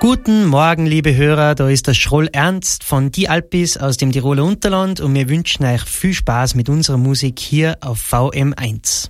Guten Morgen, liebe Hörer, da ist der Schroll Ernst von Die Alpis aus dem Tiroler Unterland und wir wünschen euch viel Spaß mit unserer Musik hier auf VM1.